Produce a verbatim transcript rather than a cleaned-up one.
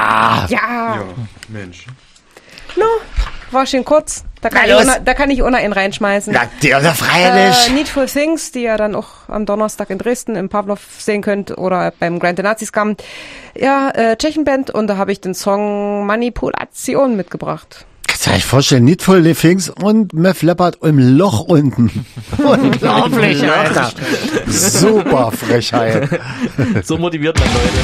Ja. Ja. Ja, Mensch. No, war schön kurz. Da kann, Na ich, los. ohne, da kann ich ohne einen reinschmeißen. Na, der da freilich. Äh, Needful Things, die ihr dann auch am Donnerstag in Dresden im Pavlov sehen könnt oder beim Grand the Nazis Scum. Ja, äh, Tschechenband und da habe ich den Song Manipulation mitgebracht. Kannst du dir vorstellen, Needful Things und Meth Leppard im Loch unten. Unglaublich, Alter. Super Frechheit. So motiviert man Leute.